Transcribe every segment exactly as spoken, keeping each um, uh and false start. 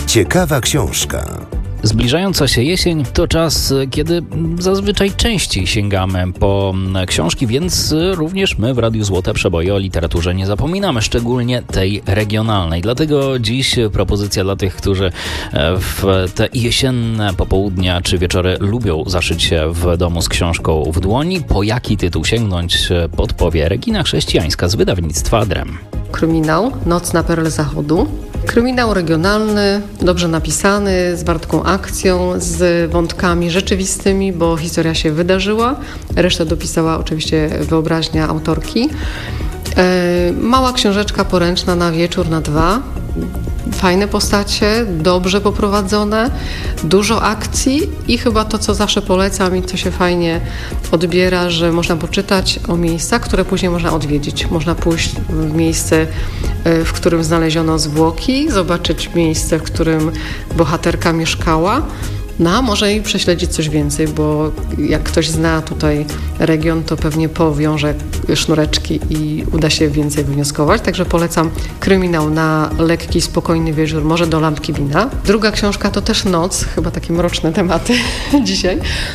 Ciekawa książka. Zbliżająca się jesień to czas, kiedy zazwyczaj częściej sięgamy po książki, więc również my w Radiu Złote Przeboje o literaturze nie zapominamy, szczególnie tej regionalnej. Dlatego dziś propozycja dla tych, którzy w te jesienne popołudnia czy wieczory lubią zaszyć się w domu z książką w dłoni. Po jaki tytuł sięgnąć, podpowie Regina Chrześcijańska z wydawnictwa Drem. Kryminał Noc na Perle Zachodu. Kryminał regionalny, dobrze napisany, z wartką akcją, z wątkami rzeczywistymi, bo historia się wydarzyła. Resztę dopisała oczywiście wyobraźnia autorki. E, mała książeczka poręczna na wieczór, na dwa. Fajne postacie, dobrze poprowadzone, dużo akcji i chyba to, co zawsze polecam i co się fajnie odbiera, że można poczytać o miejscach, które później można odwiedzić. Można pójść w miejsce, w którym znaleziono zwłoki, zobaczyć miejsce, w którym bohaterka mieszkała. No a może i prześledzić coś więcej, bo jak ktoś zna tutaj region, to pewnie powiąże sznureczki i uda się więcej wywnioskować. Także polecam kryminał na lekki, spokojny wieczór, może do lampki wina. Druga książka to też noc, chyba takie mroczne tematy dzisiaj.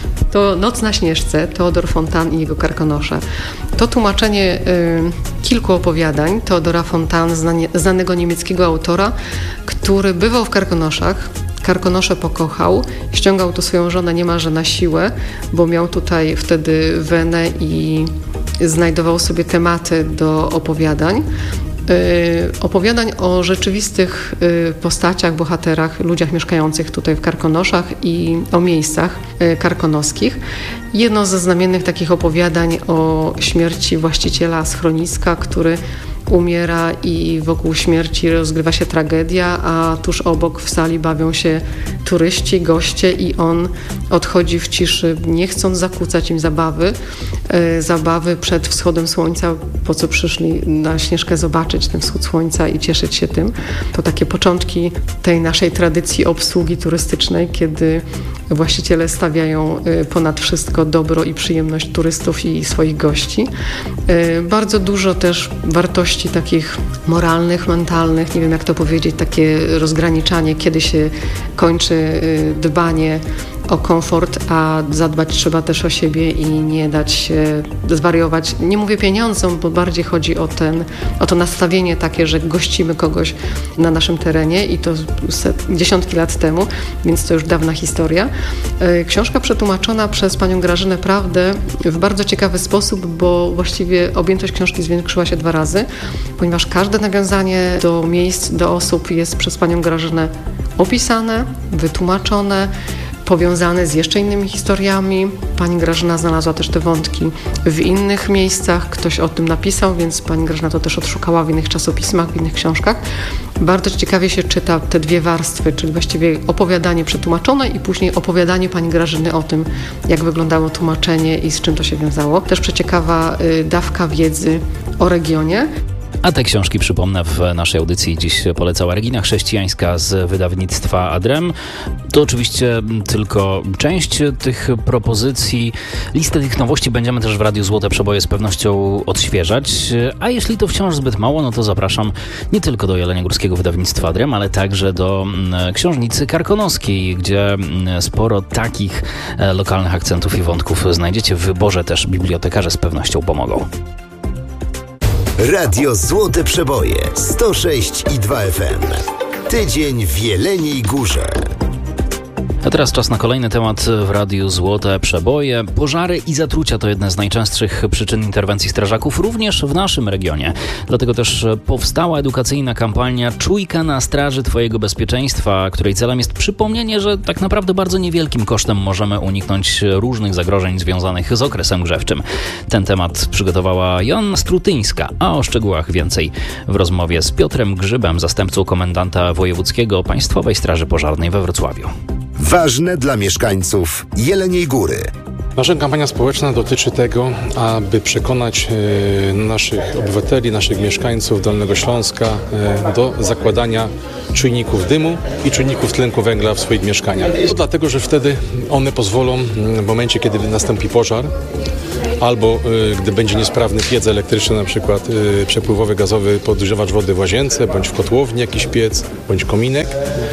To Noc na Śnieżce, Teodor Fontane i jego Karkonosze. To tłumaczenie y, kilku opowiadań Teodora Fontane, znanie, znanego niemieckiego autora, który bywał w Karkonoszach. Karkonosze pokochał, ściągał tu swoją żonę niemalże na siłę, bo miał tutaj wtedy wenę i znajdował sobie tematy do opowiadań. Yy, opowiadań o rzeczywistych yy, postaciach, bohaterach, ludziach mieszkających tutaj w Karkonoszach i o miejscach yy, karkonoskich. Jedno ze znamiennych takich opowiadań o śmierci właściciela schroniska, który umiera i wokół śmierci rozgrywa się tragedia, a tuż obok w sali bawią się turyści, goście i on odchodzi w ciszy, nie chcąc zakłócać im zabawy. E, zabawy przed wschodem słońca, po co przyszli na Śnieżkę zobaczyć ten wschód słońca i cieszyć się tym. To takie początki tej naszej tradycji obsługi turystycznej, kiedy właściciele stawiają ponad wszystko dobro i przyjemność turystów i swoich gości. E, bardzo dużo też wartości takich moralnych, mentalnych, nie wiem jak to powiedzieć, takie rozgraniczanie, kiedy się kończy dbanie o komfort, a zadbać trzeba też o siebie i nie dać się zwariować. Nie mówię pieniądzom, bo bardziej chodzi o, ten, o to nastawienie takie, że gościmy kogoś na naszym terenie i to set, dziesiątki lat temu, więc to już dawna historia. Książka przetłumaczona przez panią Grażynę Prawdę w bardzo ciekawy sposób, bo właściwie objętość książki zwiększyła się dwa razy, ponieważ każde nawiązanie do miejsc, do osób jest przez panią Grażynę opisane, wytłumaczone, powiązane z jeszcze innymi historiami. Pani Grażyna znalazła też te wątki w innych miejscach. Ktoś o tym napisał, więc pani Grażyna to też odszukała w innych czasopismach, w innych książkach. Bardzo ciekawie się czyta te dwie warstwy, czyli właściwie opowiadanie przetłumaczone i później opowiadanie pani Grażyny o tym, jak wyglądało tłumaczenie i z czym to się wiązało. Też przeciekawa y, dawka wiedzy o regionie. A te książki, przypomnę, w naszej audycji dziś polecała Regina Chrześcijańska z wydawnictwa Drem. To oczywiście tylko część tych propozycji. Listę tych nowości będziemy też w Radiu Złote Przeboje z pewnością odświeżać. A jeśli to wciąż zbyt mało, no to zapraszam nie tylko do jeleniogórskiego wydawnictwa Drem, ale także do Książnicy Karkonoskiej, gdzie sporo takich lokalnych akcentów i wątków znajdziecie. W wyborze też bibliotekarze z pewnością pomogą. Radio Złote Przeboje sto sześć i dwa F M. Tydzień w Jeleniej Górze. A teraz czas na kolejny temat w Radiu Złote Przeboje. Pożary i zatrucia to jedne z najczęstszych przyczyn interwencji strażaków, również w naszym regionie. Dlatego też powstała edukacyjna kampania Czujka na straży Twojego bezpieczeństwa, której celem jest przypomnienie, że tak naprawdę bardzo niewielkim kosztem możemy uniknąć różnych zagrożeń związanych z okresem grzewczym. Ten temat przygotowała Joanna Strutyńska, a o szczegółach więcej w rozmowie z Piotrem Grzybem, zastępcą komendanta wojewódzkiego Państwowej Straży Pożarnej we Wrocławiu. Ważne dla mieszkańców Jeleniej Góry. Nasza kampania społeczna dotyczy tego, aby przekonać e, naszych obywateli, naszych mieszkańców Dolnego Śląska e, do zakładania czujników dymu i czujników tlenku węgla w swoich mieszkaniach. To dlatego, że wtedy one pozwolą w momencie, kiedy nastąpi pożar, albo y, gdy będzie niesprawny piec elektryczny, na przykład y, przepływowy gazowy podgrzewacz wody w łazience, bądź w kotłowni jakiś piec, bądź kominek,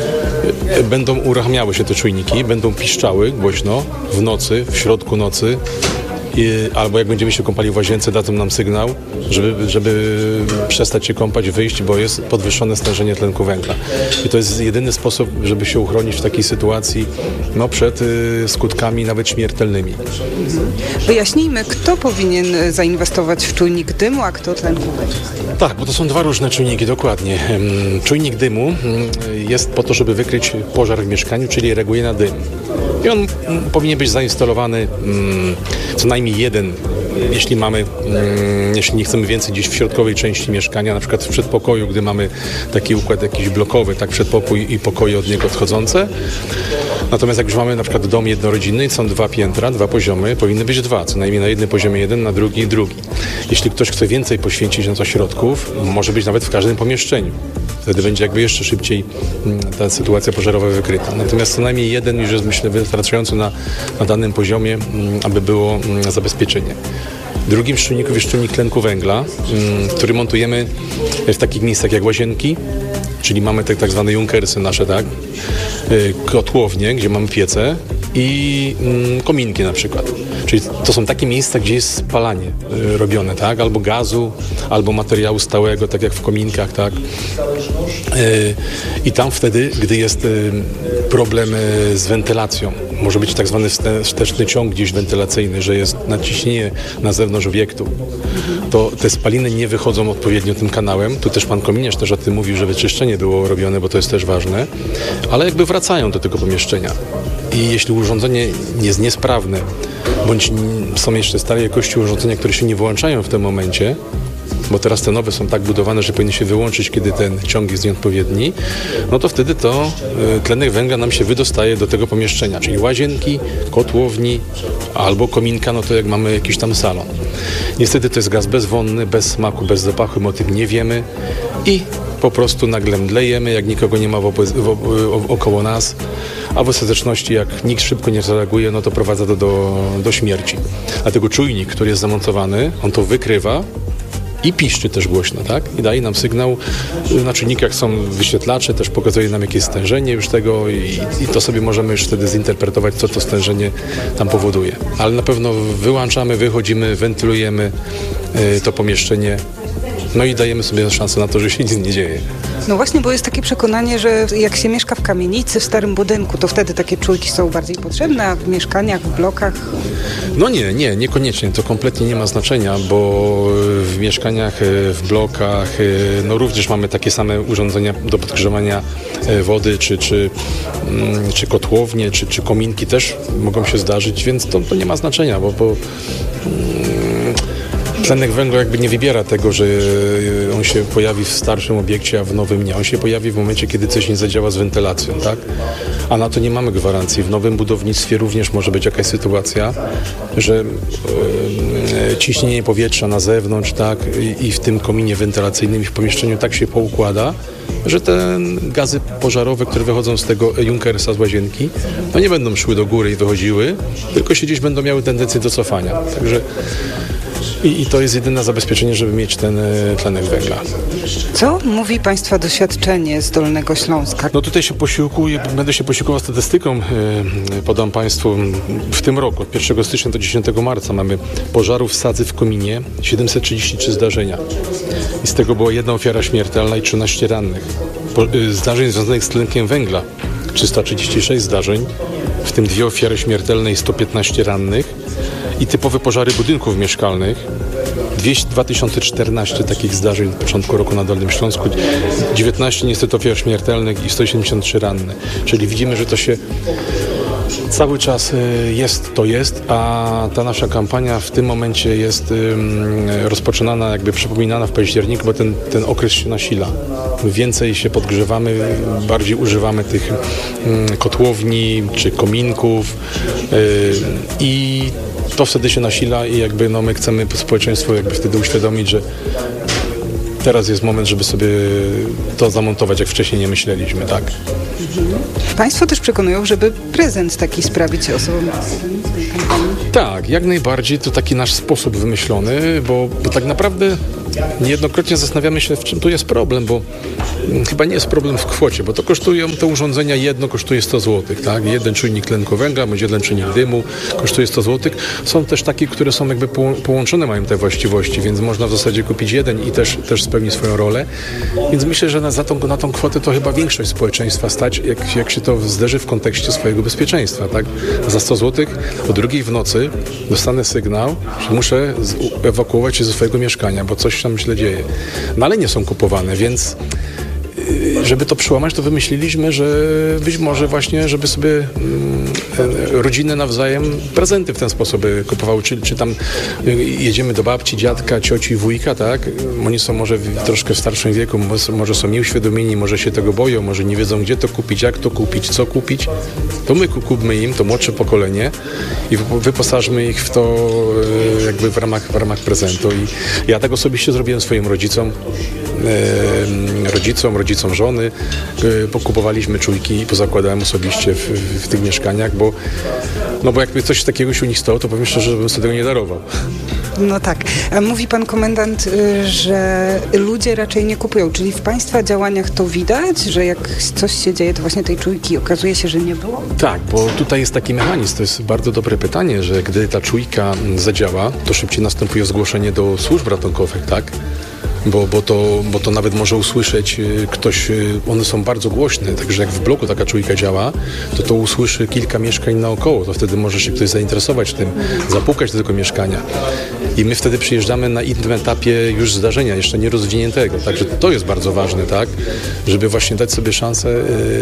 będą uruchamiały się te czujniki, będą piszczały głośno w nocy, w środku nocy. I, albo jak będziemy się kąpali w łazience, dadzą nam sygnał, żeby, żeby przestać się kąpać, wyjść, bo jest podwyższone stężenie tlenku węgla. I to jest jedyny sposób, żeby się uchronić w takiej sytuacji no, przed y, skutkami nawet śmiertelnymi. Wyjaśnijmy, kto powinien zainwestować w czujnik dymu, a kto tlenku węgla. Tak, bo to są dwa różne czujniki, dokładnie. Czujnik dymu jest po to, żeby wykryć pożar w mieszkaniu, czyli reaguje na dym. I on powinien być zainstalowany mm, co najmniej jeden, jeśli mamy, mm, jeśli nie chcemy więcej gdzieś w środkowej części mieszkania, na przykład w przedpokoju, gdy mamy taki układ jakiś blokowy, tak przedpokój i pokoje od niego odchodzące. Natomiast jak już mamy na przykład dom jednorodzinny, są dwa piętra, dwa poziomy, powinny być dwa, co najmniej na jednym poziomie jeden, na drugi drugi. Jeśli ktoś chce więcej poświęcić na to środków, może być nawet w każdym pomieszczeniu. Wtedy będzie jakby jeszcze szybciej ta sytuacja pożarowa wykryta. Natomiast co najmniej jeden już jest, myślę, wystarczający na, na danym poziomie, aby było zabezpieczenie. Drugim z czujników jest czujnik tlenku węgla, który montujemy w takich miejscach jak łazienki, czyli mamy te tak zwane junkersy nasze, tak? Kotłownie, gdzie mamy piece i mm, kominki na przykład. Czyli to są takie miejsca, gdzie jest spalanie y, robione, tak? Albo gazu, albo materiału stałego, tak jak w kominkach, tak? Y, I tam wtedy, gdy jest y, problem y, z wentylacją, może być tak zwany wsteczny ciąg gdzieś wentylacyjny, że jest naciśnienie na zewnątrz obiektu, to te spaliny nie wychodzą odpowiednio tym kanałem. Tu też pan kominiarz też o tym mówił, że wyczyszczenie było robione, bo to jest też ważne, ale jakby wracają do tego pomieszczenia. I jeśli urządzenie jest niesprawne, bądź są jeszcze starej jakości urządzenia, które się nie wyłączają w tym momencie, bo teraz te nowe są tak budowane, że powinny się wyłączyć, kiedy ten ciąg jest nieodpowiedni, no to wtedy to tlenek węgla nam się wydostaje do tego pomieszczenia, czyli łazienki, kotłowni albo kominka, no to jak mamy jakiś tam salon. Niestety to jest gaz bezwonny, bez smaku, bez zapachu, my o tym nie wiemy i po prostu nagle mdlejemy, jak nikogo nie ma w opo- w, w, około nas, a w ostateczności jak nikt szybko nie zareaguje, no to prowadza to do, do śmierci. Dlatego czujnik, który jest zamontowany, on to wykrywa i piszczy też głośno, tak? I daje nam sygnał. Na czujnikach są wyświetlacze, też pokazuje nam jakieś stężenie już tego i, i to sobie możemy już wtedy zinterpretować, co to stężenie tam powoduje. Ale na pewno wyłączamy, wychodzimy, wentylujemy y, to pomieszczenie, no i dajemy sobie szansę na to, że się nic nie dzieje. No właśnie, bo jest takie przekonanie, że jak się mieszka w kamienicy, w starym budynku, to wtedy takie czujki są bardziej potrzebne, a w mieszkaniach, w blokach... No nie, nie, niekoniecznie. To kompletnie nie ma znaczenia, bo w mieszkaniach, w blokach, no również mamy takie same urządzenia do podgrzewania wody, czy, czy, czy kotłownie, czy, czy kominki też mogą się zdarzyć, więc to, to nie ma znaczenia, bo... bo tlenek węgla jakby nie wybiera tego, że on się pojawi w starszym obiekcie, a w nowym nie. On się pojawi w momencie, kiedy coś nie zadziała z wentylacją, tak? A na to nie mamy gwarancji. W nowym budownictwie również może być jakaś sytuacja, że e, ciśnienie powietrza na zewnątrz, tak? I, i w tym kominie wentylacyjnym i w pomieszczeniu tak się poukłada, że te gazy pożarowe, które wychodzą z tego junkersa z łazienki, no nie będą szły do góry i wychodziły, tylko się gdzieś będą miały tendencję do cofania. Także I, I to jest jedyne zabezpieczenie, żeby mieć ten tlenek węgla. Co mówi Państwa doświadczenie z Dolnego Śląska? No tutaj się posiłkuję, będę się posiłkował statystyką. Podam Państwu w tym roku, od pierwszego stycznia do dziesiątego marca mamy pożarów sadzy w kominie, siedemset trzydzieści trzy zdarzenia. I z tego była jedna ofiara śmiertelna i trzynaście rannych. Po, zdarzeń związanych z tlenkiem węgla, trzysta trzydzieści sześć zdarzeń, w tym dwie ofiary śmiertelne i sto piętnaście rannych. I typowe pożary budynków mieszkalnych, dwa tysiące czternaście takich zdarzeń od początku roku na Dolnym Śląsku, dziewiętnaście niestety ofiar śmiertelnych i sto siedemdziesiąt trzy ranne. Czyli widzimy, że to się cały czas jest, to jest, a ta nasza kampania w tym momencie jest rozpoczynana, jakby przypominana w październiku, bo ten, ten okres się nasila. Więcej się podgrzewamy, bardziej używamy tych kotłowni czy kominków i to wtedy się nasila i jakby no my chcemy społeczeństwu jakby wtedy uświadomić, że teraz jest moment, żeby sobie to zamontować, jak wcześniej nie myśleliśmy, tak? Państwo też przekonują, żeby prezent taki sprawić osobom w tej kampanii? Tak, jak najbardziej. To taki nasz sposób wymyślony, bo, bo tak naprawdę niejednokrotnie zastanawiamy się, w czym tu jest problem, bo chyba nie jest problem w kwocie, bo to kosztują te urządzenia, jedno kosztuje sto złotych, tak? Jeden czujnik tlenku węgla, bądź jeden czujnik dymu kosztuje sto złotych. Są też takie, które są jakby połączone, mają te właściwości, więc można w zasadzie kupić jeden i też, też spełni swoją rolę. Więc myślę, że na, za tą, na tą kwotę to chyba większość społeczeństwa stać, jak, jak się to zderzy w kontekście swojego bezpieczeństwa, tak? Za sto złotych o drugiej w nocy dostanę sygnał, że muszę ewakuować się ze swojego mieszkania, bo coś tam źle dzieje. No ale nie są kupowane, więc żeby to przełamać, to wymyśliliśmy, że być może właśnie, żeby sobie rodziny nawzajem prezenty w ten sposób kupowały, czy, czy tam jedziemy do babci, dziadka, cioci, wujka, tak? Oni są może w troszkę w starszym wieku, może są nieuświadomieni, może się tego boją, może nie wiedzą, gdzie to kupić, jak to kupić, co kupić. To my kupmy im, to młodsze pokolenie i wyposażmy ich w to jakby w ramach, w ramach prezentu. I ja tak osobiście zrobiłem swoim rodzicom, rodzicom, rodzicom żony, pokupowaliśmy czujki i pozakładałem osobiście w, w tych mieszkaniach, bo, no bo jakby coś takiego się u nich stało, to powiem szczerze, że bym sobie tego nie darował. No tak. A mówi pan komendant, że ludzie raczej nie kupują, czyli w państwa działaniach to widać, że jak coś się dzieje, to właśnie tej czujki okazuje się, że nie było? Tak, bo tutaj jest taki mechanizm, to jest bardzo dobre pytanie, że gdy ta czujka zadziała, to szybciej następuje zgłoszenie do służb ratunkowych, tak? Bo, bo, to, bo to nawet może usłyszeć ktoś, one są bardzo głośne, także jak w bloku taka czujka działa, to to usłyszy kilka mieszkań naokoło, to wtedy może się ktoś zainteresować tym, zapukać do tego mieszkania. I my wtedy przyjeżdżamy na innym etapie już zdarzenia, jeszcze nie rozwiniętego, także to jest bardzo ważne, tak, żeby właśnie dać sobie szansę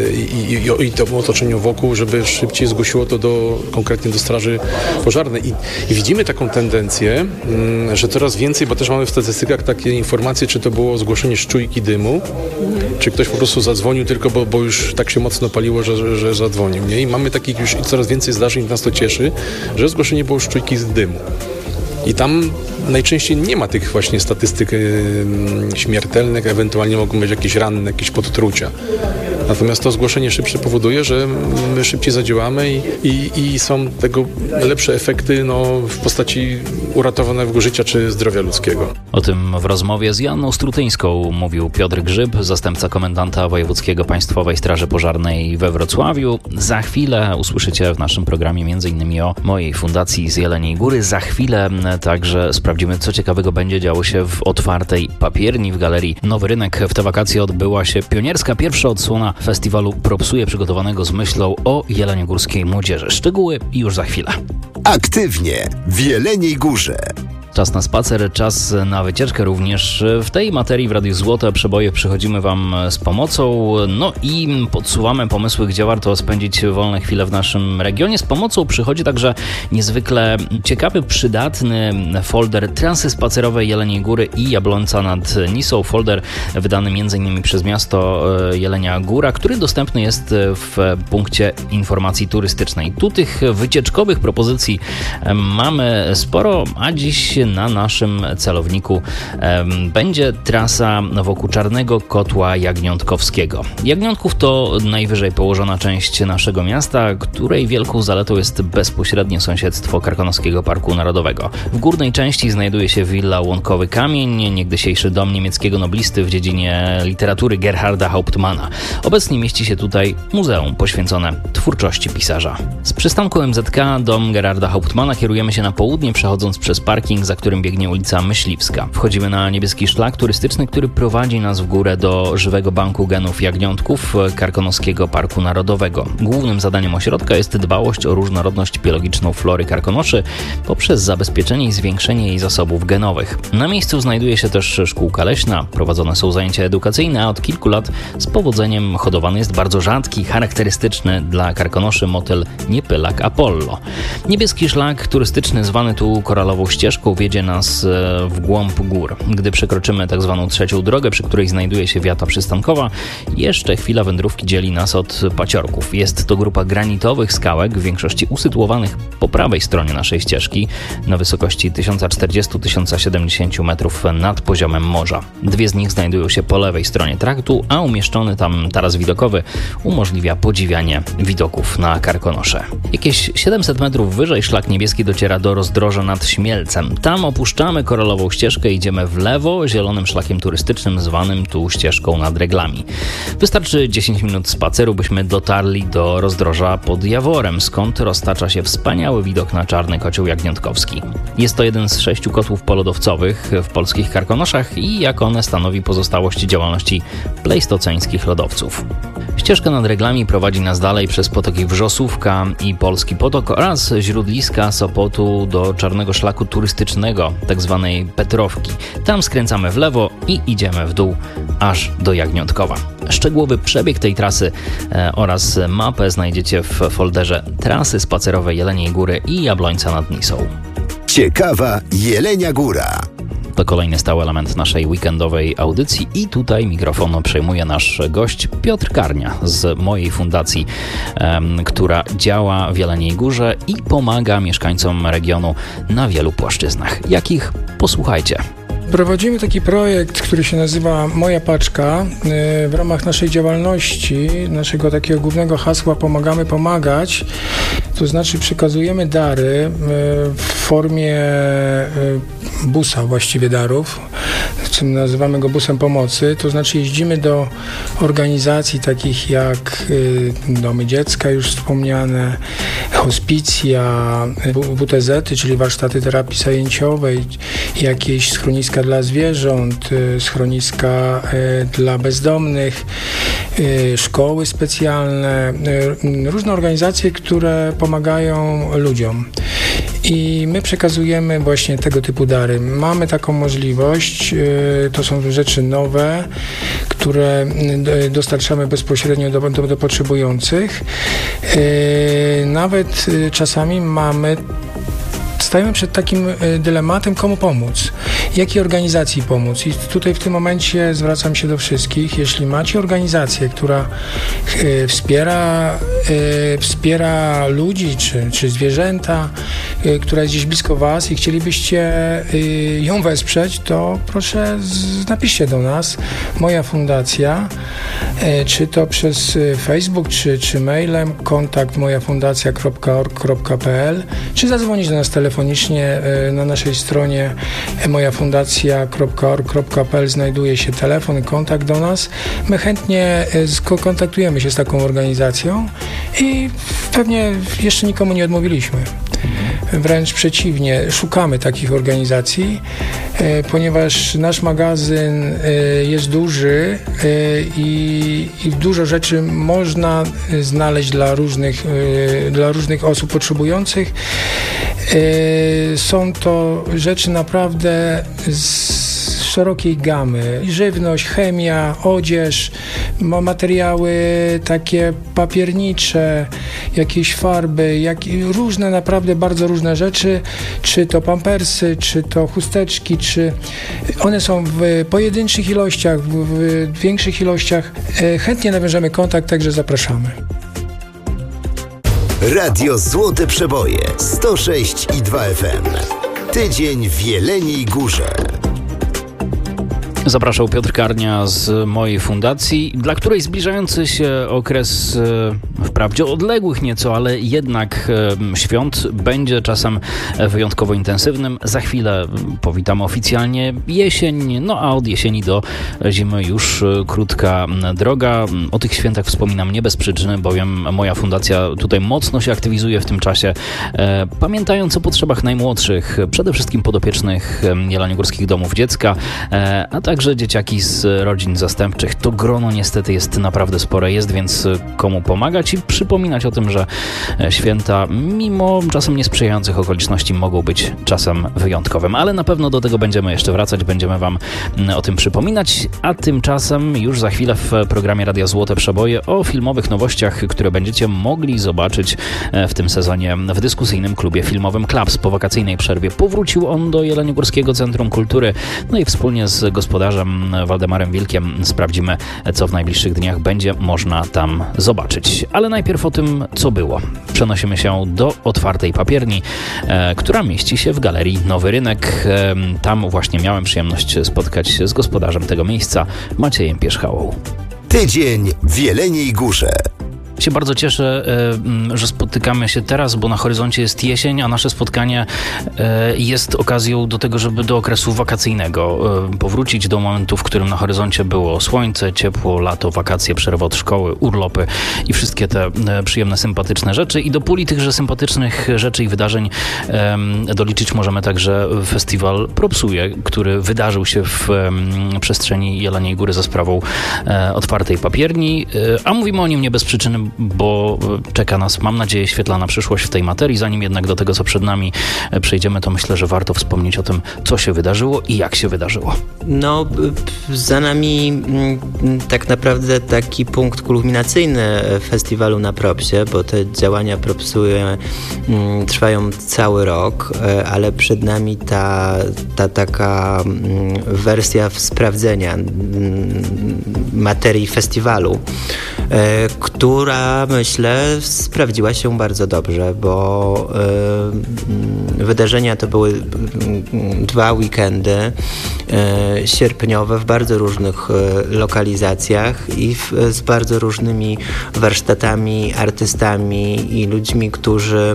i, i, i temu otoczeniu wokół, żeby szybciej zgłosiło to do, konkretnie do straży pożarnej. I, i widzimy taką tendencję, że coraz więcej, bo też mamy w statystykach takie informacje, czy to było zgłoszenie szczujki dymu, czy ktoś po prostu zadzwonił tylko, bo, bo już tak się mocno paliło, że, że, że zadzwonił. Nie? I mamy takich już coraz więcej zdarzeń, nas to cieszy, że zgłoszenie było szczujki z dymu. I tam najczęściej nie ma tych właśnie statystyk yy, śmiertelnych, ewentualnie mogą być jakieś ranne, jakieś podtrucia. Natomiast to zgłoszenie szybsze powoduje, że my szybciej zadziałamy i, i, i są tego lepsze efekty no, w postaci uratowanego życia czy zdrowia ludzkiego. O tym w rozmowie z Joanną Strutyńską mówił Piotr Grzyb, zastępca komendanta wojewódzkiego Państwowej Straży Pożarnej we Wrocławiu. Za chwilę usłyszycie w naszym programie m.in. o mojej fundacji z Jeleniej Góry. Za chwilę także sprawdzimy, co ciekawego będzie działo się w otwartej papierni w Galerii Nowy Rynek. W te wakacje odbyła się pionierska pierwsza odsłona festiwalu Propsuje, przygotowanego z myślą o jeleniogórskiej młodzieży. Szczegóły już za chwilę. Aktywnie w Jeleniej Górze. Czas na spacer, czas na wycieczkę również. W tej materii w Radiu Złote Przeboje przychodzimy Wam z pomocą, no i podsuwamy pomysły, gdzie warto spędzić wolne chwile w naszym regionie. Z pomocą przychodzi także niezwykle ciekawy, przydatny folder Trasy spacerowe Jeleniej Góry i Jabłońca nad Nisą. Folder wydany m.in. przez miasto Jelenia Góra, który dostępny jest w punkcie informacji turystycznej. Tu tych wycieczkowych propozycji mamy sporo, a dziś na naszym celowniku um, będzie trasa wokół Czarnego Kotła Jagniątkowskiego. Jagniątków to najwyżej położona część naszego miasta, której wielką zaletą jest bezpośrednie sąsiedztwo Karkonoskiego Parku Narodowego. W górnej części znajduje się willa Łąkowy Kamień, niegdysiejszy dom niemieckiego noblisty w dziedzinie literatury Gerharda Hauptmana. Obecnie mieści się tutaj muzeum poświęcone twórczości pisarza. Z przystanku M Z K dom Gerharda Hauptmana kierujemy się na południe, przechodząc przez parking, za którym biegnie ulica Myśliwska. Wchodzimy na niebieski szlak turystyczny, który prowadzi nas w górę do żywego banku genów jagniątków Karkonoskiego Parku Narodowego. Głównym zadaniem ośrodka jest dbałość o różnorodność biologiczną flory karkonoszy poprzez zabezpieczenie i zwiększenie jej zasobów genowych. Na miejscu znajduje się też szkółka leśna, prowadzone są zajęcia edukacyjne, a od kilku lat z powodzeniem hodowany jest bardzo rzadki, charakterystyczny dla karkonoszy motyl niepylak Apollo. Niebieski szlak turystyczny zwany tu koralową ścieżką wiedzie nas w głąb gór. Gdy przekroczymy tak zwaną trzecią drogę, przy której znajduje się wiata przystankowa, jeszcze chwila wędrówki dzieli nas od paciorków. Jest to grupa granitowych skałek, w większości usytuowanych po prawej stronie naszej ścieżki, na wysokości tysiąc czterdzieści do tysiąc siedemdziesiąt metrów nad poziomem morza. Dwie z nich znajdują się po lewej stronie traktu, a umieszczony tam taras widokowy umożliwia podziwianie widoków na Karkonosze. Jakieś siedemset metrów wyżej szlak niebieski dociera do rozdroża nad Śmielcem. Tam opuszczamy koralową ścieżkę, idziemy w lewo zielonym szlakiem turystycznym zwanym tu ścieżką nad Reglami. Wystarczy dziesięć minut spaceru, byśmy dotarli do rozdroża pod Jaworem, skąd roztacza się wspaniały widok na Czarny Kocioł Jagniątkowski. Jest to jeden z sześciu kotłów polodowcowych w polskich Karkonoszach i jak one stanowi pozostałość działalności plejstoceńskich lodowców. Ścieżka nad Reglami prowadzi nas dalej przez potoki Wrzosówka i Polski Potok oraz źródliska Sopotu do Czarnego Szlaku Turystycznego, tak zwanej Petrowki. Tam skręcamy w lewo i idziemy w dół aż do Jagniątkowa. Szczegółowy przebieg tej trasy e, oraz mapę znajdziecie w folderze Trasy spacerowe Jeleniej Góry i Jabłońca nad Nisą. Ciekawa Jelenia Góra. To kolejny stały element naszej weekendowej audycji i tutaj mikrofon przejmuje nasz gość Piotr Karnia z mojej fundacji, um, która działa w Jeleniej Górze i pomaga mieszkańcom regionu na wielu płaszczyznach. Jakich? Posłuchajcie. Prowadzimy taki projekt, który się nazywa Moja Paczka. W ramach naszej działalności, naszego takiego głównego hasła Pomagamy pomagać, to znaczy przekazujemy dary w formie busa, właściwie darów, nazywamy go busem pomocy, to znaczy jeździmy do organizacji takich jak Domy Dziecka już wspomniane, hospicja, W T Z-y, czyli warsztaty terapii zajęciowej, jakieś schroniska dla zwierząt, schroniska dla bezdomnych, szkoły specjalne, różne organizacje, które pomagają ludziom. I my przekazujemy właśnie tego typu dary. Mamy taką możliwość, to są rzeczy nowe, które dostarczamy bezpośrednio do, do, do potrzebujących. Nawet czasami mamy Stajemy przed takim dylematem, komu pomóc, jakiej organizacji pomóc. I tutaj w tym momencie zwracam się do wszystkich. Jeśli macie organizację, która wspiera, wspiera ludzi czy, czy zwierzęta, która jest gdzieś blisko was i chcielibyście ją wesprzeć, to proszę napiszcie do nas. Moja fundacja, czy to przez Facebook, czy, czy mailem, kontakt mojafundacja kropka org kropka p l, czy zadzwonić do nas telefonicznie na naszej stronie mojafundacja kropka org kropka p l znajduje się telefon i kontakt do nas. My chętnie kontaktujemy się z taką organizacją i pewnie jeszcze nikomu nie odmówiliśmy. Wręcz przeciwnie, szukamy takich organizacji, ponieważ nasz magazyn jest duży i, i dużo rzeczy można znaleźć dla różnych, dla różnych osób potrzebujących. Są to rzeczy naprawdę z szerokiej gamy. Żywność, chemia, odzież, materiały takie papiernicze, jakieś farby, jak, różne, naprawdę bardzo różne rzeczy, czy to pampersy, czy to chusteczki, czy one są w pojedynczych ilościach, w, w większych ilościach. Chętnie nawiążemy kontakt, także zapraszamy. Radio Złote Przeboje sto sześć i dwa F M. Tydzień w Jeleniej Górze. Zapraszał Piotr Karnia z mojej fundacji, dla której zbliżający się okres wprawdzie odległych nieco, ale jednak świąt będzie czasem wyjątkowo intensywnym. Za chwilę powitamy oficjalnie jesień, no a od jesieni do zimy już krótka droga. O tych świętach wspominam nie bez przyczyny, bowiem moja fundacja tutaj mocno się aktywizuje w tym czasie, pamiętając o potrzebach najmłodszych, przede wszystkim podopiecznych jeleniogórskich domów dziecka, a także dzieciaki z rodzin zastępczych. To grono niestety jest naprawdę spore, jest więc komu pomagać i przypominać o tym, że święta mimo czasem niesprzyjających okoliczności mogą być czasem wyjątkowym, ale na pewno do tego będziemy jeszcze wracać, będziemy wam o tym przypominać, a tymczasem już za chwilę w programie Radia Złote Przeboje o filmowych nowościach, które będziecie mogli zobaczyć w tym sezonie w dyskusyjnym klubie filmowym Klaps. Po wakacyjnej przerwie powrócił on do Jeleniogórskiego Centrum Kultury, no i wspólnie z gospodarzem Waldemarem Wilkiem sprawdzimy, co w najbliższych dniach będzie można tam zobaczyć. Ale najpierw o tym, co było. Przenosimy się do otwartej papierni, e, która mieści się w Galerii Nowy Rynek. E, tam właśnie miałem przyjemność spotkać się z gospodarzem tego miejsca, Maciejem Pierzchałą. Tydzień w Jeleniej Górze. się bardzo cieszę, że spotykamy się teraz, bo na horyzoncie jest jesień, a nasze spotkanie jest okazją do tego, żeby do okresu wakacyjnego powrócić, do momentu, w którym na horyzoncie było słońce, ciepło, lato, wakacje, przerwa od szkoły, urlopy i wszystkie te przyjemne, sympatyczne rzeczy. I do puli tychże sympatycznych rzeczy i wydarzeń doliczyć możemy także festiwal Propsuje, który wydarzył się w przestrzeni Jeleniej Góry za sprawą otwartej papierni, a mówimy o nim nie bez przyczyny, bo czeka nas, mam nadzieję, świetlana przyszłość w tej materii. Zanim jednak do tego, co przed nami przejdziemy, to myślę, że warto wspomnieć o tym, co się wydarzyło i jak się wydarzyło. No, za nami tak naprawdę taki punkt kulminacyjny festiwalu na Propsie, bo te działania Propsuje trwają cały rok, ale przed nami ta, ta taka wersja sprawdzenia materii festiwalu, która, myślę, sprawdziła się bardzo dobrze, bo wydarzenia to były dwa weekendy sierpniowe w bardzo różnych lokalizacjach i w, z bardzo różnymi warsztatami, artystami i ludźmi, którzy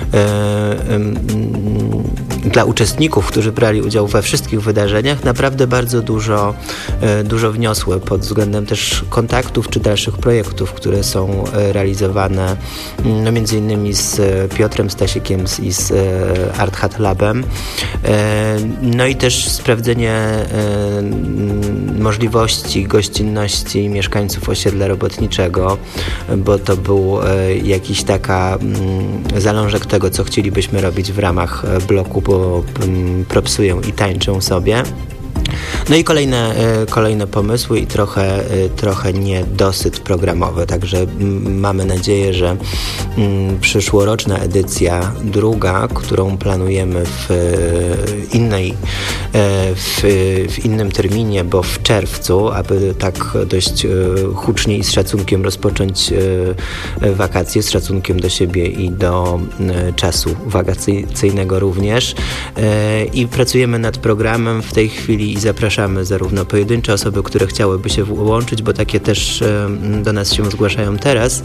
dla uczestników, którzy brali udział we wszystkich wydarzeniach, naprawdę bardzo dużo, dużo wniosły pod względem też kontaktów czy dalszych projektów, które są realizowane no między innymi z Piotrem Stasiekiem i z Art Hat Labem. No i też sprawdzenie możliwości gościnności mieszkańców osiedla robotniczego, bo to był jakiś taka zalążek tego, co chcielibyśmy robić w ramach bloku, bo propsują i tańczą sobie. No i kolejne, kolejne pomysły i trochę, trochę niedosyt programowy, także mamy nadzieję, że przyszłoroczna edycja, druga, którą planujemy w innej, w, w innym terminie, bo w czerwcu, aby tak dość hucznie i z szacunkiem rozpocząć wakacje, z szacunkiem do siebie i do czasu wakacyjnego również. I pracujemy nad programem w tej chwili i zapraszamy zarówno pojedyncze osoby, które chciałyby się włączyć, bo takie też do nas się zgłaszają teraz,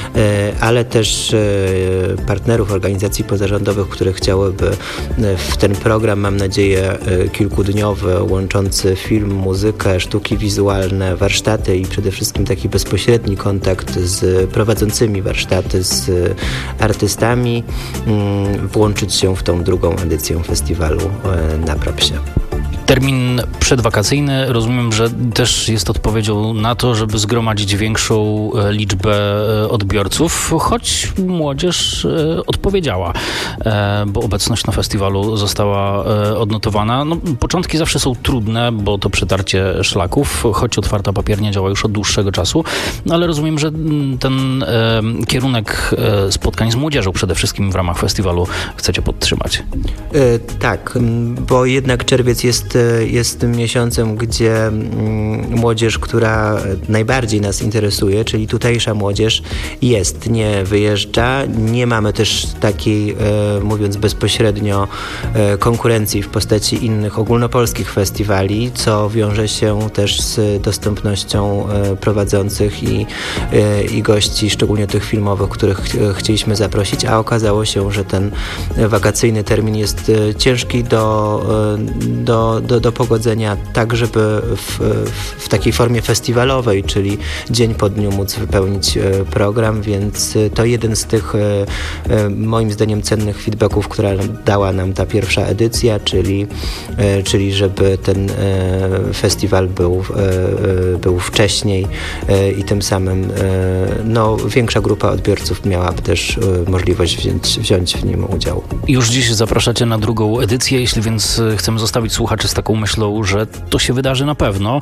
ale też partnerów organizacji pozarządowych, które chciałyby w ten program, mam nadzieję, kilkudniowy, łączący film, muzykę, sztuki wizualne, warsztaty i przede wszystkim taki bezpośredni kontakt z prowadzącymi warsztaty, z artystami, włączyć się w tą drugą edycję festiwalu na Propsie. Termin przedwakacyjny, rozumiem, że też jest odpowiedzią na to, żeby zgromadzić większą liczbę odbiorców, choć młodzież odpowiedziała, bo obecność na festiwalu została odnotowana. No, początki zawsze są trudne, bo to przetarcie szlaków, choć otwarta papiernia działa już od dłuższego czasu, no, ale rozumiem, że ten kierunek spotkań z młodzieżą przede wszystkim w ramach festiwalu chcecie podtrzymać. Tak, bo jednak czerwiec jest jest tym miesiącem, gdzie młodzież, która najbardziej nas interesuje, czyli tutejsza młodzież, jest, nie wyjeżdża. Nie mamy też takiej, mówiąc bezpośrednio, konkurencji w postaci innych ogólnopolskich festiwali, co wiąże się też z dostępnością prowadzących i, i gości, szczególnie tych filmowych, których chcieliśmy zaprosić, a okazało się, że ten wakacyjny termin jest ciężki do, do, do, do pogodzenia, tak żeby w, w, w takiej formie festiwalowej, czyli dzień po dniu móc wypełnić program, więc to jeden z tych moim zdaniem cennych feedbacków, która dała nam ta pierwsza edycja, czyli, czyli żeby ten festiwal był, był wcześniej i tym samym no, większa grupa odbiorców miałaby też możliwość wziąć, wziąć w nim udział. Już dziś zapraszacie na drugą edycję, jeśli więc chcemy zostawić słuchaczy z taką myślą, że to się wydarzy na pewno,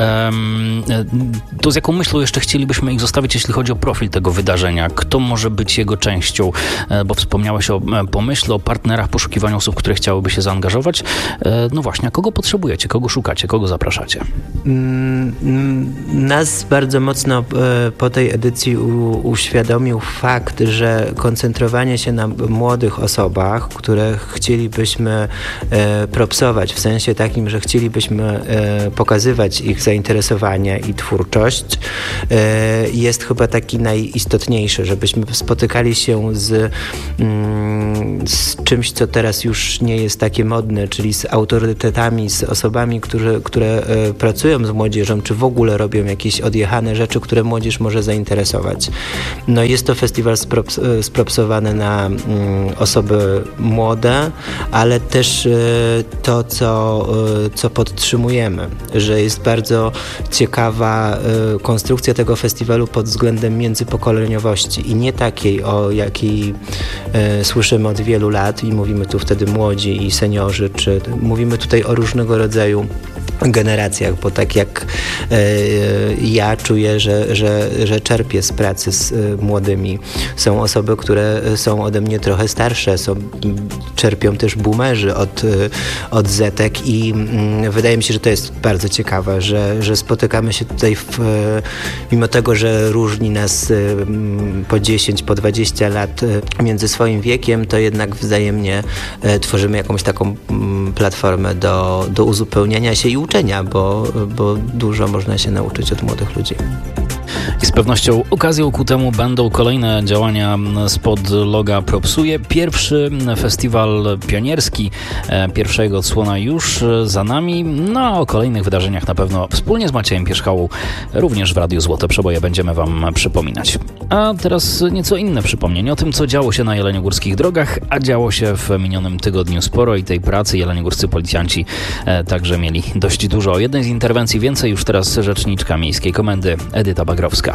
to z jaką myślą jeszcze chcielibyśmy ich zostawić, jeśli chodzi o profil tego wydarzenia? Kto może być jego częścią? Bo wspomniałeś o pomyśle, o partnerach, poszukiwaniu osób, które chciałyby się zaangażować. No właśnie, a kogo potrzebujecie? Kogo szukacie? Kogo zapraszacie? Nas bardzo mocno po tej edycji u, uświadomił fakt, że koncentrowanie się na młodych osobach, które chcielibyśmy propsować, w sensie takim, że chcielibyśmy pokazywać ich zainteresowanie i twórczość, jest chyba taki najistotniejszy, żebyśmy spotykali się z, z czymś, co teraz już nie jest takie modne, czyli z autorytetami, z osobami, które, które pracują z młodzieżą, czy w ogóle robią jakieś odjechane rzeczy, które młodzież może zainteresować. No jest to festiwal sprops, spropsowany na mm, osoby młode, ale też y, to, co, y, co podtrzymujemy, że jest bardzo ciekawa y, konstrukcja tego festiwalu pod względem międzypokoleniowości i nie takiej, o jakiej y, słyszymy od wielu lat i mówimy tu wtedy młodzi i seniorzy, czy mówimy tutaj o różnego rodzaju generacjach, bo tak jak e, ja czuję, że, że, że czerpię z pracy z e, młodymi. Są osoby, które są ode mnie trochę starsze, są, czerpią też boomerzy od, od zetek i mm, wydaje mi się, że to jest bardzo ciekawe, że, że spotykamy się tutaj w, mimo tego, że różni nas m, po dziesięć, po dwadzieścia lat między swoim wiekiem, to jednak wzajemnie e, tworzymy jakąś taką m, platformę do, do uzupełniania się i uczenia, bo, bo dużo można się nauczyć od młodych ludzi. I z pewnością okazją ku temu będą kolejne działania spod loga Propsuje. Pierwszy festiwal pionierski pierwszego odsłona już za nami. No a o kolejnych wydarzeniach na pewno wspólnie z Maciejem Pierzchałą również w Radiu Złote Przeboje będziemy Wam przypominać. A teraz nieco inne przypomnienie o tym, co działo się na jeleniogórskich drogach, a działo się w minionym tygodniu sporo i tej pracy jeleniogórscy policjanci także mieli dość dużo. O jednej z interwencji więcej już teraz rzeczniczka Miejskiej Komendy Edyta Bagrowska.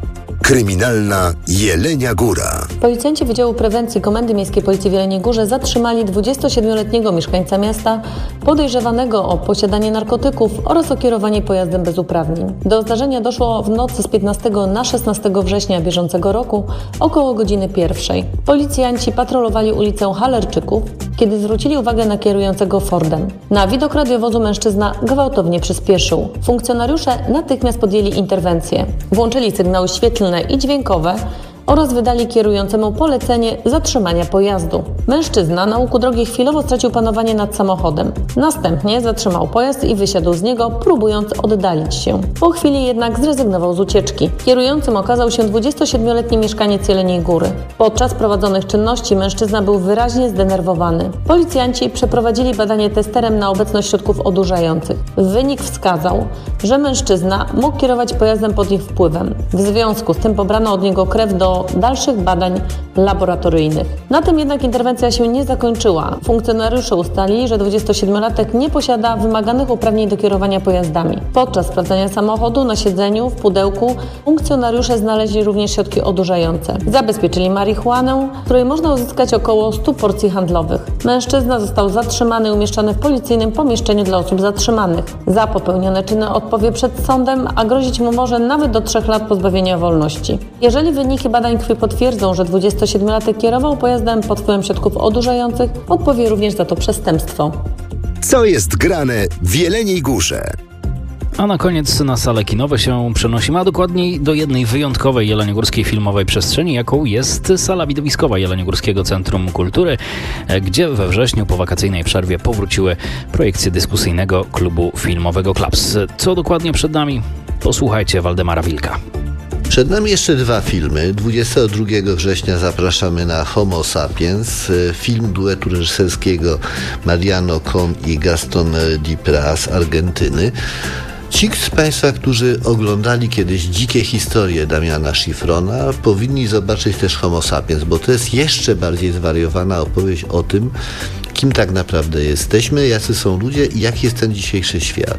Kryminalna Jelenia Góra. Policjanci Wydziału Prewencji Komendy Miejskiej Policji w Jeleniej Górze zatrzymali dwudziestosiedmioletniego mieszkańca miasta podejrzewanego o posiadanie narkotyków oraz o kierowanie pojazdem bez uprawnień. Do zdarzenia doszło w nocy z piętnastego na szesnastego września bieżącego roku około godziny pierwszej. Policjanci patrolowali ulicę Halerczyków, kiedy zwrócili uwagę na kierującego Fordem. Na widok radiowozu mężczyzna gwałtownie przyspieszył. Funkcjonariusze natychmiast podjęli interwencję. Włączyli sygnały świetlne i dźwiękowe oraz wydali kierującemu polecenie zatrzymania pojazdu. Mężczyzna na łuku drogi chwilowo stracił panowanie nad samochodem. Następnie zatrzymał pojazd i wysiadł z niego, próbując oddalić się. Po chwili jednak zrezygnował z ucieczki. Kierującym okazał się dwudziestosiedmioletni mieszkaniec Jeleniej Góry. Podczas prowadzonych czynności mężczyzna był wyraźnie zdenerwowany. Policjanci przeprowadzili badanie testerem na obecność środków odurzających. Wynik wskazał, że mężczyzna mógł kierować pojazdem pod ich wpływem. W związku z tym pobrano od niego krew do dalszych badań laboratoryjnych. Na tym jednak interwencja się nie zakończyła. Funkcjonariusze ustalili, że dwudziestosiedmiolatek nie posiada wymaganych uprawnień do kierowania pojazdami. Podczas sprawdzania samochodu na siedzeniu w pudełku funkcjonariusze znaleźli również środki odurzające. Zabezpieczyli marihuanę, której można uzyskać około stu porcji handlowych. Mężczyzna został zatrzymany i umieszczony w policyjnym pomieszczeniu dla osób zatrzymanych. Za popełnione czyny odpowie przed sądem, a grozić mu może nawet do trzech lat pozbawienia wolności. Jeżeli wyniki badań krwi potwierdzą, że dwudziestosiedmiolatek kierował pojazdem pod wpływem środków odurzających, odpowie również za to przestępstwo. Co jest grane w Jeleniej Górze? A na koniec na sale kinowe się przenosimy, a dokładniej do jednej wyjątkowej jeleniogórskiej filmowej przestrzeni, jaką jest sala widowiskowa Jeleniogórskiego Centrum Kultury, gdzie we wrześniu po wakacyjnej przerwie powróciły projekcje dyskusyjnego klubu filmowego Klaps. Co dokładnie przed nami? Posłuchajcie Waldemara Wilka. Przed nami jeszcze dwa filmy. dwudziestego drugiego września zapraszamy na Homo Sapiens, film duetu reżyserskiego Mariano Con i Gaston Dipra z Argentyny. Ci z Państwa, którzy oglądali kiedyś Dzikie historie Damiana Szifrona, powinni zobaczyć też Homo Sapiens, bo to jest jeszcze bardziej zwariowana opowieść o tym, kim tak naprawdę jesteśmy, jacy są ludzie i jaki jest ten dzisiejszy świat.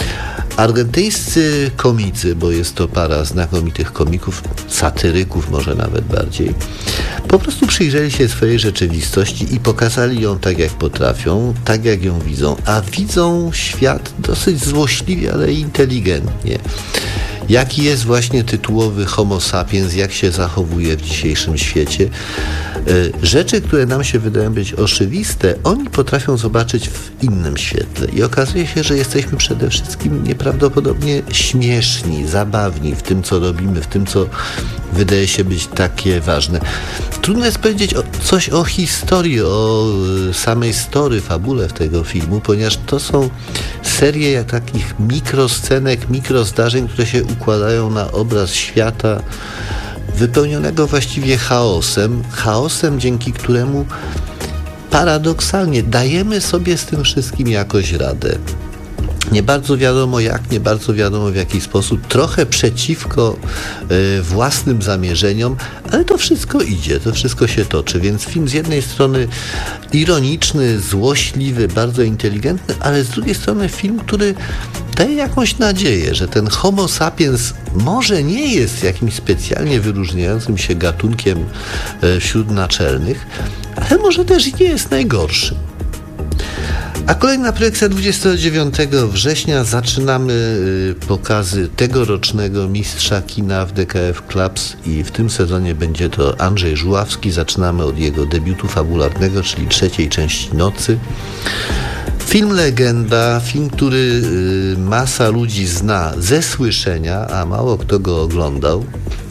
Argentyńscy komicy, bo jest to para znakomitych komików, satyryków może nawet bardziej, po prostu przyjrzeli się swojej rzeczywistości i pokazali ją tak, jak potrafią, tak, jak ją widzą, a widzą świat dosyć złośliwie, ale inteligentnie. jaki jest właśnie tytułowy Homo sapiens, jak się zachowuje w dzisiejszym świecie. Rzeczy, które nam się wydają być oczywiste, oni potrafią zobaczyć w innym świetle i okazuje się, że jesteśmy przede wszystkim nieprawdopodobnie śmieszni, zabawni w tym, co robimy, w tym, co wydaje się być takie ważne. Trudno jest powiedzieć o, coś o historii, o samej story, fabule tego filmu, ponieważ to są serie jak takich mikroscenek, mikrozdarzeń, które się układają na obraz świata wypełnionego właściwie chaosem, chaosem, dzięki któremu paradoksalnie dajemy sobie z tym wszystkim jakoś radę. Nie bardzo wiadomo jak, nie bardzo wiadomo w jaki sposób, trochę przeciwko y, własnym zamierzeniom, ale to wszystko idzie, to wszystko się toczy, więc film z jednej strony ironiczny, złośliwy, bardzo inteligentny, ale z drugiej strony film, który daje jakąś nadzieję, że ten Homo sapiens może nie jest jakimś specjalnie wyróżniającym się gatunkiem y, wśród naczelnych, ale może też i nie jest najgorszy. A kolejna projekcja dwudziestego dziewiątego września. Zaczynamy pokazy tegorocznego mistrza kina w D K F Clubs i w tym sezonie będzie to Andrzej Żuławski. Zaczynamy od jego debiutu fabularnego, czyli trzeciej części Nocy. Film legenda, film, który masa ludzi zna ze słyszenia, a mało kto go oglądał.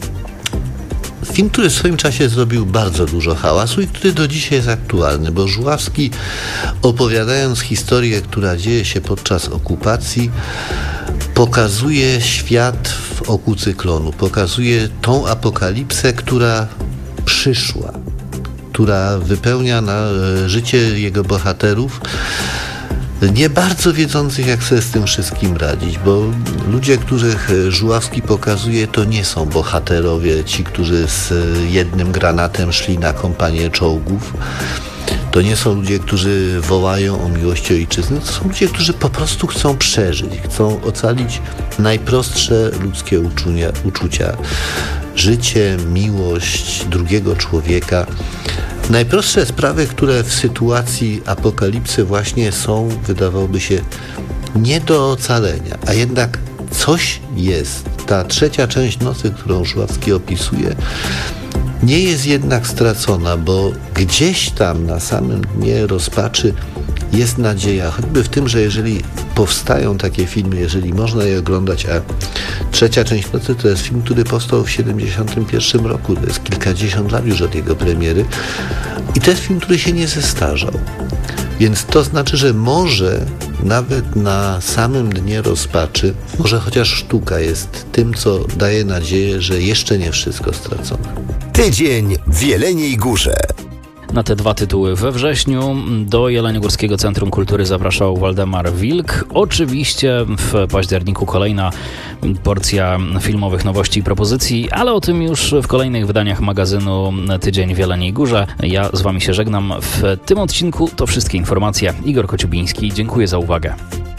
Film, który w swoim czasie zrobił bardzo dużo hałasu i który do dzisiaj jest aktualny, bo Żuławski, opowiadając historię, która dzieje się podczas okupacji, pokazuje świat w oku cyklonu, pokazuje tą apokalipsę, która przyszła, która wypełnia na życie jego bohaterów, nie bardzo wiedzących, jak sobie z tym wszystkim radzić, bo ludzie, których Żuławski pokazuje, to nie są bohaterowie, ci, którzy z jednym granatem szli na kompanię czołgów. To nie są ludzie, którzy wołają o miłość ojczyzny, to są ludzie, którzy po prostu chcą przeżyć, chcą ocalić najprostsze ludzkie uczucia, uczucia. Życie, miłość drugiego człowieka. Najprostsze sprawy, które w sytuacji apokalipsy właśnie są, wydawałoby się, nie do ocalenia, a jednak coś jest. Ta trzecia część Nocy, którą Żuławski opisuje, nie jest jednak stracona, bo gdzieś tam na samym dnie rozpaczy jest nadzieja, choćby w tym, że jeżeli powstają takie filmy, jeżeli można je oglądać, a trzecia część Nocy to jest film, który powstał w siedemdziesiątym pierwszym roku, to jest kilkadziesiąt lat już od jego premiery i to jest film, który się nie zestarzał. Więc to znaczy, że może nawet na samym dnie rozpaczy, może chociaż sztuka jest tym, co daje nadzieję, że jeszcze nie wszystko stracone. Tydzień w Jeleniej Górze. Na te dwa tytuły we wrześniu do Jeleniogórskiego Centrum Kultury zapraszał Waldemar Wilk. Oczywiście w październiku kolejna porcja filmowych nowości i propozycji, ale o tym już w kolejnych wydaniach magazynu Tydzień w Jeleniej Górze. Ja z wami się żegnam. W tym odcinku to wszystkie informacje. Igor Kociubiński, dziękuję za uwagę.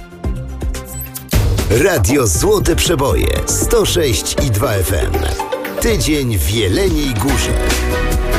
Radio Złote Przeboje sto sześć i dwa F M. Tydzień w Jeleniej Górze.